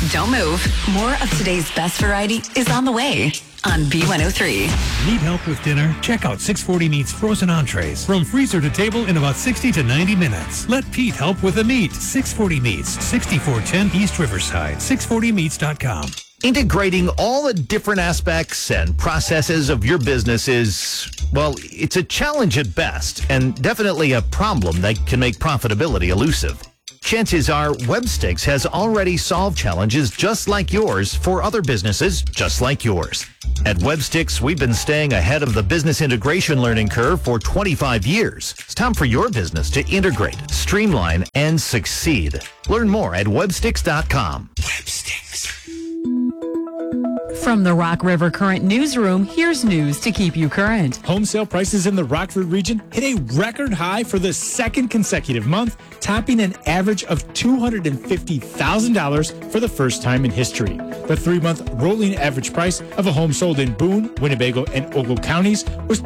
Don't move. More of today's best variety is on the way on B103. Need help with dinner? Check out 640 Meats frozen entrees. From freezer to table in about 60 to 90 minutes. Let Pete help with the meat. 640 Meats, 6410 East Riverside. 640meats.com. Integrating all the different aspects and processes of your business is, well, it's a challenge at best and definitely a problem that can make profitability elusive. Chances are Webstix has already solved challenges just like yours for other businesses just like yours. At Webstix, we've been staying ahead of the business integration learning curve for 25 years. It's time for your business to integrate, streamline, and succeed. Learn more at Webstix.com. Webstix. From the Rock River Current Newsroom, here's news to keep you current. Home sale prices in the Rockford region hit a record high for the second consecutive month, topping an average of $250,000 for the first time in history. The 3-month rolling average price of a home sold in Boone, Winnebago, and Ogle counties was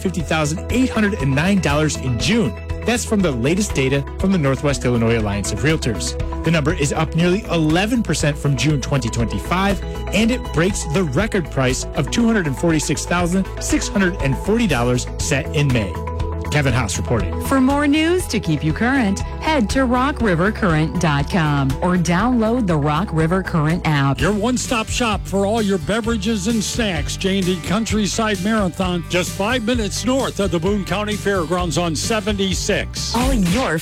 $250,809 in June. That's from the latest data from the Northwest Illinois Alliance of Realtors. The number is up nearly 11% from June 2025, and it breaks the record price of $246,640 set in May. Kevin Haas reporting. For more news to keep you current, head to rockrivercurrent.com or download the Rock River Current app. Your one-stop shop for all your beverages and snacks. J&D Countryside Marathon, just 5 minutes north of the Boone County Fairgrounds on 76. All your